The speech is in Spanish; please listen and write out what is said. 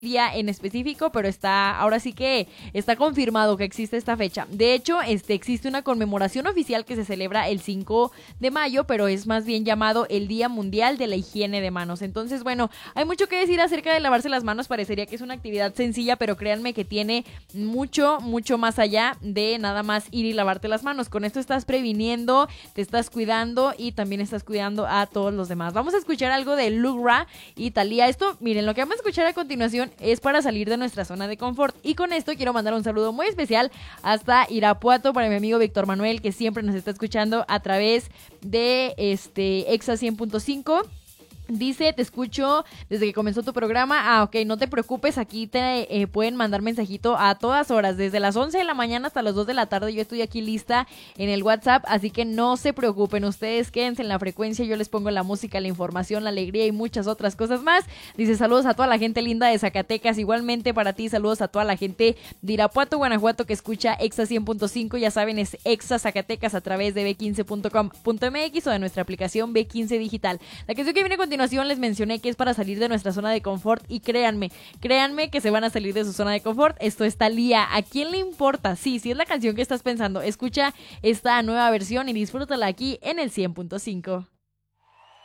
día en específico, pero ahora sí que está confirmado que existe esta fecha. De hecho, existe una conmemoración oficial que se celebra el 5 de mayo, pero es más bien llamado el Día Mundial de la Higiene de Manos. Entonces, bueno, hay mucho que decir acerca de lavarse las manos. Parecería que es una actividad sencilla, pero créanme que tiene mucho, mucho más allá de nada más ir y lavarte las manos. Con esto estás previniendo, te estás cuidando y también estás cuidando a todos los demás. Vamos a escuchar algo de Lugra y Thalía. Esto, miren, lo que vamos a escuchar a continuación es para salir de nuestra zona de confort. Y con esto quiero mandar un saludo muy especial hasta Irapuato para mi amigo Víctor Manuel, que siempre nos está escuchando a través de Exa 100.5. Dice, te escucho desde que comenzó tu programa. Ok, no te preocupes, aquí te pueden mandar mensajito a todas horas, desde las 11 de la mañana hasta las 2 de la tarde. Yo estoy aquí lista en el WhatsApp, así que no se preocupen, ustedes quédense en la frecuencia, yo les pongo la música, la información, la alegría y muchas otras cosas más. Dice, saludos a toda la gente linda de Zacatecas, igualmente para ti, saludos a toda la gente de Irapuato, Guanajuato, que escucha Exa 100.5, ya saben, es Exa Zacatecas a través de b15.com.mx o de nuestra aplicación B15 Digital. La canción que viene a continuación les mencioné que es para salir de nuestra zona de confort y créanme que se van a salir de su zona de confort. Esto es Thalía. ¿A quién le importa? Sí, es la canción que estás pensando. Escucha esta nueva versión y disfrútala aquí en el 100.5.